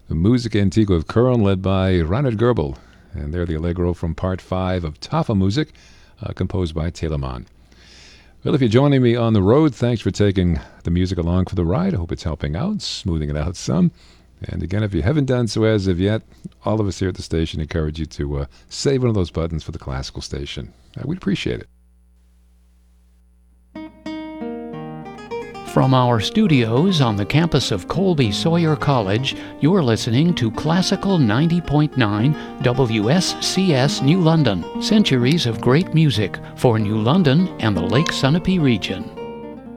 The Musica Antigua of Köln, led by Reinhard Goebel. And they're the Allegro from Part 5 of Tafel Musik, composed by Telemann. Well, if you're joining me on the road, thanks for taking the music along for the ride. I hope it's helping out, smoothing it out some. And again, if you haven't done so as of yet, all of us here at the station encourage you to save one of those buttons for the classical station. We'd appreciate it. From our studios on the campus of Colby Sawyer College, you're listening to Classical 90.9 WSCS New London. Centuries of great music for New London and the Lake Sunapee region.